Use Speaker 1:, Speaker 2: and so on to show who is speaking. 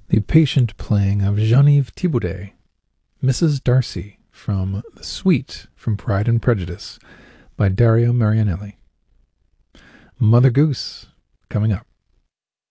Speaker 1: The patient playing of Geneviève Thibaudet, Mrs. Darcy, from The Suite from Pride and Prejudice by Dario Marianelli. Mother Goose, coming up.